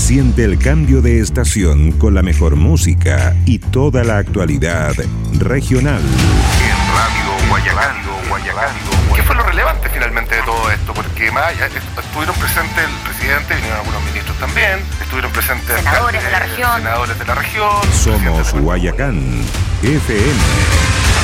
Siente el cambio de estación con la mejor música y toda la actualidad regional. En Radio Guayacán. ¿Qué fue lo relevante finalmente de todo esto? Porque más allá, estuvieron presentes el presidente, vinieron algunos ministros también, estuvieron presentes senadores de la región. Somos Guayacán FM.